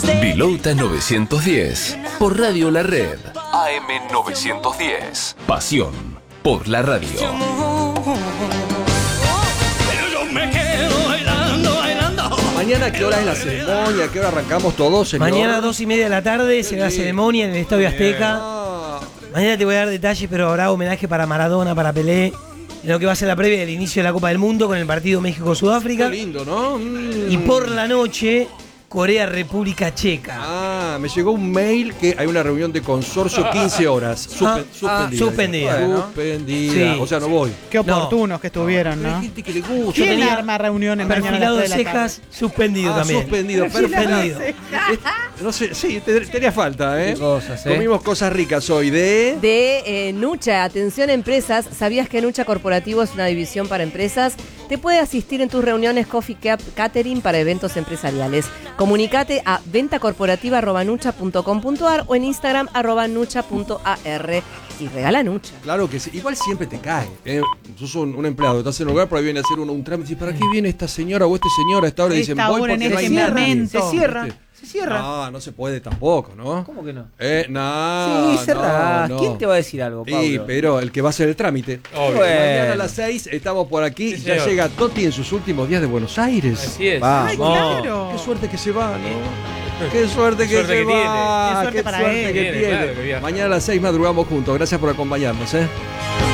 Vilota 910, por Radio La Red. AM 910. Pasión por la radio. Mañana, ¿qué hora es la ceremonia? ¿Qué hora arrancamos todos, señor? Mañana 2:30 de la tarde será la ceremonia en el Estadio Azteca. Mañana te voy a dar detalles, pero habrá homenaje para Maradona, para Pelé, en lo que va a ser la previa del inicio de la Copa del Mundo con el partido México-Sudáfrica. Qué lindo, ¿no? Y por la noche, Corea-República Checa. Ah, me llegó un mail que hay una reunión de consorcio 15 horas. Suspendida. Suspendida. Bueno. Suspendida. Sí. O sea, no voy. Qué oportunos que estuvieron, ¿no? Hay gente que le gusta. ¿Quién tenía arma reuniones mañana a las Perfilado de 3 de la tarde? cejas, suspendido también. Suspendido. Suspendido. No sé, sí, tenía falta, ¿eh? Qué cosas, Comimos cosas ricas hoy de Nucha. Atención empresas, ¿sabías que Nucha Corporativo es una división para empresas? Te puede asistir en tus reuniones Coffee Catering para eventos empresariales. Comunicate a ventacorporativa@nucha.com.ar o en Instagram @nucha.ar y regala Nucha. Claro que sí. Igual siempre te cae. Sos un empleado, estás en un lugar, por ahí viene a hacer un trámite. ¿Para qué viene esta señora o este señor a esta hora? Dicen, voy porque no hay nadie. Se cierra. Se cierra. No, no se puede tampoco, ¿no? ¿Cómo que no? No. Sí, cerrás. no. ¿Quién te va a decir algo, Pablo? Sí, pero el que va a hacer el trámite. Obvio. Mañana a las 6 estamos por aquí. Sí, ya señor. llega Toti en sus últimos días de Buenos Aires. Así es. Vamos. Ay, claro. Qué suerte que se va, ¿no? Qué suerte que suerte se que va. tiene. Qué suerte para él. que Tiene, tiene. claro, que viaja. Mañana a las 6 madrugamos juntos. Gracias por acompañarnos, ¿eh?